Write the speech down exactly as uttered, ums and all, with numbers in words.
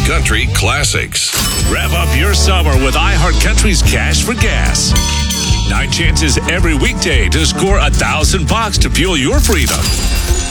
Country classics. Rev up your summer with iHeartCountry's Cash for Gas. Nine chances every weekday to score a thousand bucks to fuel your freedom.